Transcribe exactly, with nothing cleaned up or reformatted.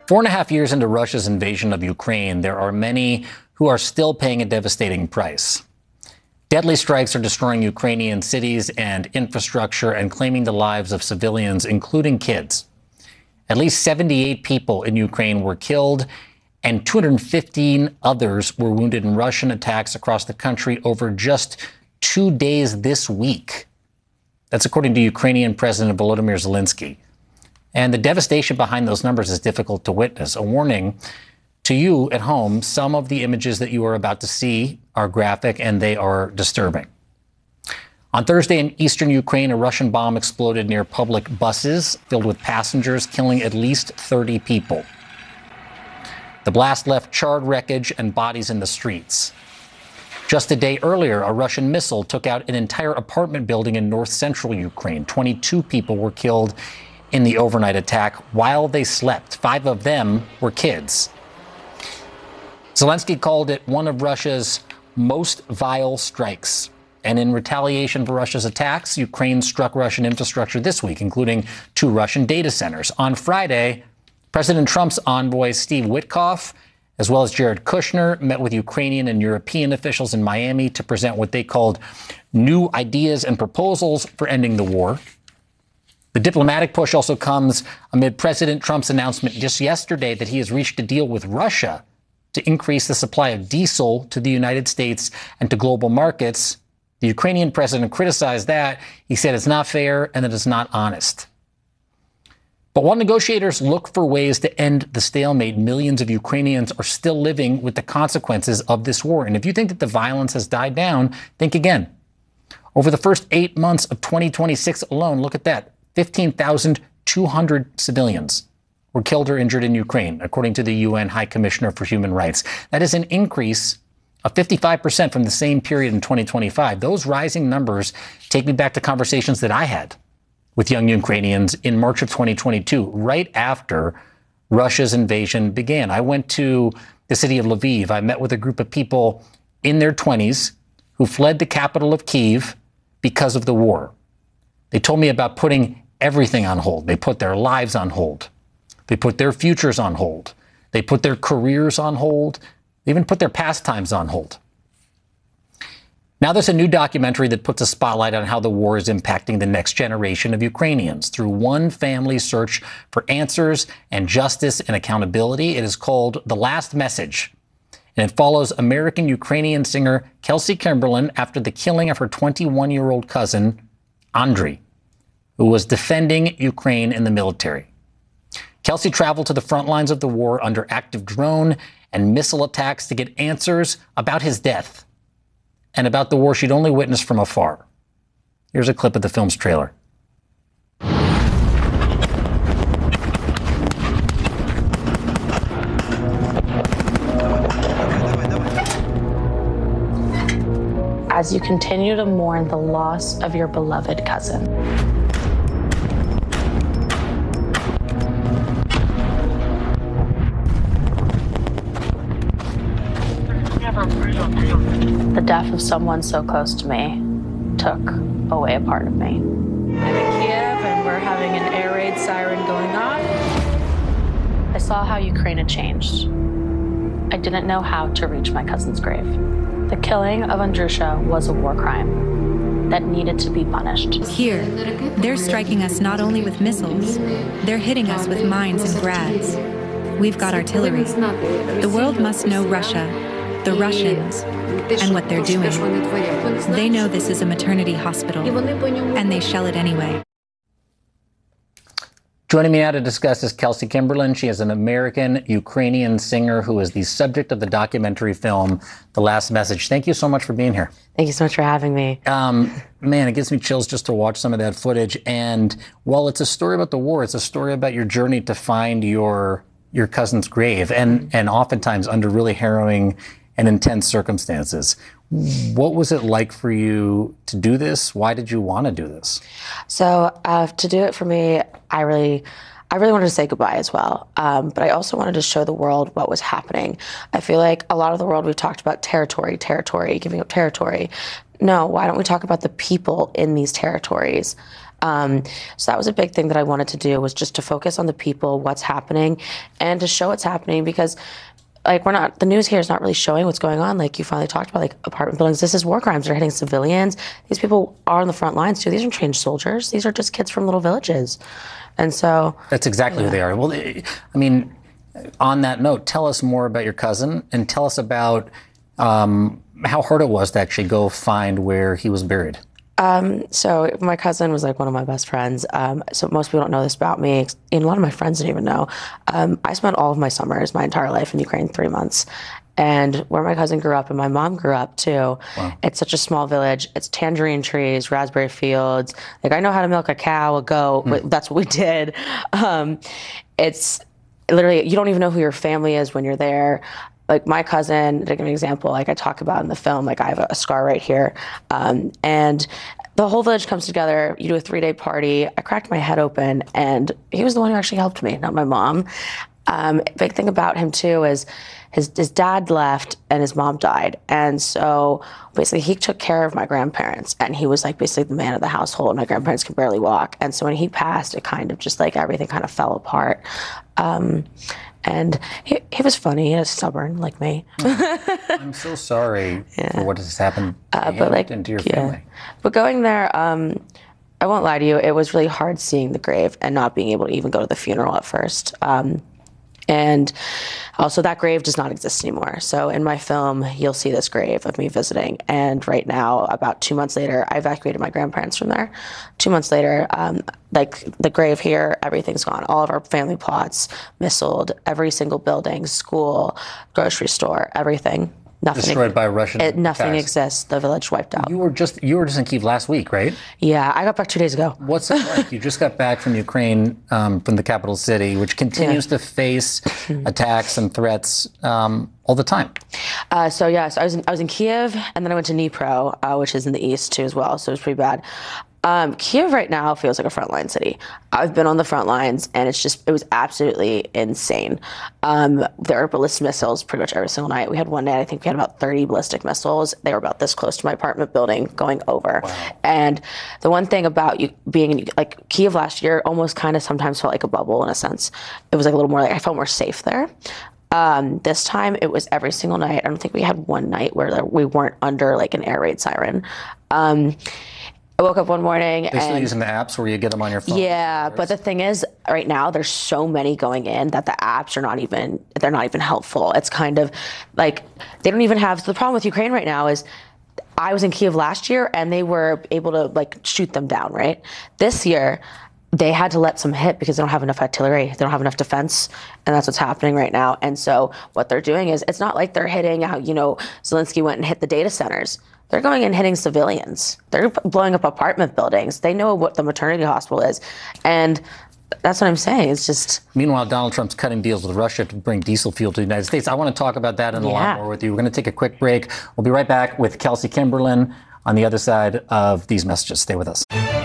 Four and a half years into Russia's invasion of Ukraine, there are many who are still paying a devastating price. Deadly strikes are destroying Ukrainian cities and infrastructure and claiming the lives of civilians, including kids. At least seventy-eight people in Ukraine were killed, and two hundred fifteen others were wounded in Russian attacks across the country over just two days this week. That's according to Ukrainian President Volodymyr Zelensky. And the devastation behind those numbers is difficult to witness. A warning to you at home, some of the images that you are about to see are graphic and they are disturbing. On Thursday in eastern Ukraine, a Russian bomb exploded near public buses filled with passengers, killing at least thirty people. The blast left charred wreckage and bodies in the streets. Just a day earlier, a Russian missile took out an entire apartment building in north central Ukraine. twenty-two people were killed in the overnight attack while they slept. Five of them were kids. Zelensky called it one of Russia's most vile strikes. And in retaliation for Russia's attacks, Ukraine struck Russian infrastructure this week, including two Russian data centers. On Friday, President Trump's envoy, Steve Witkoff, as well as Jared Kushner, met with Ukrainian and European officials in Miami to present what they called new ideas and proposals for ending the war. The diplomatic push also comes amid President Trump's announcement just yesterday that he has reached a deal with Russia to increase the supply of diesel to the United States and to global markets. The Ukrainian president criticized that. He said it's not fair and that it's not honest. But while negotiators look for ways to end the stalemate, millions of Ukrainians are still living with the consequences of this war. And if you think that the violence has died down, think again. Over the first eight months of twenty twenty-six alone, look at that. fifteen thousand two hundred civilians were killed or injured in Ukraine, according to the U N High Commissioner for Human Rights. That is an increase of fifty-five percent from the same period in twenty twenty-five. Those rising numbers take me back to conversations that I had with young Ukrainians in March of twenty twenty-two, right after Russia's invasion began. I went to the city of Lviv. I met with a group of people in their twenties who fled the capital of Kyiv because of the war. They told me about putting everything on hold. They put their lives on hold. They put their futures on hold. They put their careers on hold. They even put their pastimes on hold. Now there's a new documentary that puts a spotlight on how the war is impacting the next generation of Ukrainians through one family's search for answers and justice and accountability. It is called The Last Message, and it follows American Ukrainian singer Kelsey Kimberlin after the killing of her twenty-one-year-old cousin, Andriy, who was defending Ukraine in the military. Kelsey traveled to the front lines of the war under active drone and missile attacks to get answers about his death and about the war she'd only witnessed from afar. Here's a clip of the film's trailer. As you continue to mourn the loss of your beloved cousin, the death of someone so close to me took away a part of me. I'm in Kiev and we're having an air raid siren going off. I saw how Ukraine had changed. I didn't know how to reach my cousin's grave. The killing of Andrusha was a war crime that needed to be punished. Here, they're striking us not only with missiles, they're hitting us with mines and grads. We've got artillery. The world must know Russia, the Russians, and what they're doing. They know this is a maternity hospital, and they shell it anyway. Joining me now to discuss is Kelsey Kimberlin. She is an American-Ukrainian singer who is the subject of the documentary film, The Last Message. Thank you so much for being here. Thank you so much for having me. Um, man, it gives me chills just to watch some of that footage. And while it's a story about the war, it's a story about your journey to find your your cousin's grave, and, and oftentimes under really harrowing and intense circumstances. What was it like for you to do this? Why did you want to do this? So uh, to do it for me, I really, I really wanted to say goodbye as well. Um, but I also wanted to show the world what was happening. I feel like a lot of the world, we've talked about territory, territory, giving up territory. No, why don't we talk about the people in these territories? Um, so that was a big thing that I wanted to do, was just to focus on the people, what's happening, and to show what's happening, because like we're not, the news here is not really showing what's going on. Like you finally talked about, like apartment buildings. This is war crimes. They're hitting civilians. These people are on the front lines too. These aren't trained soldiers. These are just kids from little villages. And so that's exactly yeah. who they are. Well, I mean, on that note, tell us more about your cousin, and tell us about um, how hard it was to actually go find where he was buried. Um, so my cousin was like one of my best friends. Um, so most people don't know this about me, and a lot of my friends didn't even know. Um, I spent all of my summers, my entire life in Ukraine, three months. And where my cousin grew up and my mom grew up too, wow. It's such a small village. It's tangerine trees, raspberry fields. Like I know how to milk a cow, a goat. Mm. That's what we did. Um, it's literally, you don't even know who your family is when you're there. Like my cousin, to give an example, like I talk about in the film, like I have a scar right here. Um, and the whole village comes together. You do a three-day party. I cracked my head open, and he was the one who actually helped me, not my mom. Um, big thing about him too is his, his dad left and his mom died. And so basically he took care of my grandparents, and he was like basically the man of the household. My grandparents could barely walk. And so when he passed, it kind of just like everything kind of fell apart. Um, And he, he was funny. He was stubborn like me. I'm so sorry yeah. for what has happened to, uh, but like, and to your yeah. family. But going there, um, I won't lie to you, it was really hard seeing the grave and not being able to even go to the funeral at first. Um, and also that grave does not exist anymore. So in my film, you'll see this grave of me visiting. And right now, about two months later, I evacuated my grandparents from there. Two months later, um, like the grave here, everything's gone. All of our family plots, missiled, every single building, school, grocery store, everything. Nothing destroyed by Russian it, Nothing attacks. exists. The village wiped out. You were just you were just in Kyiv last week, right? Yeah, I got back two days ago. What's it like? You just got back from Ukraine, um, from the capital city, which continues yeah. to face attacks and threats um, all the time. Uh, so yeah, so I was in, I was in Kyiv, and then I went to Dnipro, uh, which is in the east too as well. So it was pretty bad. Um, Kyiv right now feels like a frontline city. I've been on the front lines, and it's just, it was absolutely insane. Um, there are ballistic missiles pretty much every single night. We had one night, I think we had about thirty ballistic missiles. They were about this close to my apartment building going over. Wow. And the one thing about you being in, like Kyiv last year almost kind of sometimes felt like a bubble in a sense. It was like a little more like, I felt more safe there. Um, this time it was every single night. I don't think we had one night where we weren't under like an air raid siren. Um, I woke up one morning. They're and, still using the apps where you get them on your phone. Yeah, but the thing is, right now there's so many going in that the apps are not even, they're not even helpful. It's kind of like, they don't even have, so the problem with Ukraine right now is, I was in Kyiv last year and they were able to like shoot them down, right? This year, they had to let some hit because they don't have enough artillery. They don't have enough defense, and that's what's happening right now. And so what they're doing is, it's not like they're hitting how, you know, Zelensky went and hit the data centers. They're going and hitting civilians. They're blowing up apartment buildings. They know what the maternity hospital is. And that's what I'm saying. It's just... Meanwhile, Donald Trump's cutting deals with Russia to bring diesel fuel to the United States. I want to talk about that and a yeah. lot more with you. We're going to take a quick break. We'll be right back with Kelsey Kimberlin on the other side of these messages. Stay with us.